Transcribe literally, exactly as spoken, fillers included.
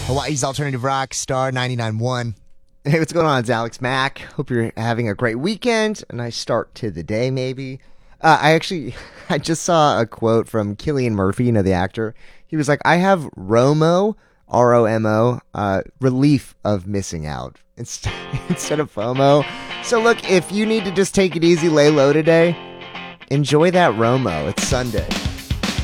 Hawaii's Alternative Rock, Star ninety-nine point one. Hey, what's going on? It's Alex Mack. Hope you're having a great weekend. A nice start to the day, maybe. Uh, I actually, I just saw a quote from Cillian Murphy, you know, the actor. He was like, I have ROMO, R O M O, uh, relief of missing out instead, instead of FOMO. So look, if you need to just take it easy, lay low today, enjoy that ROMO. It's Sunday.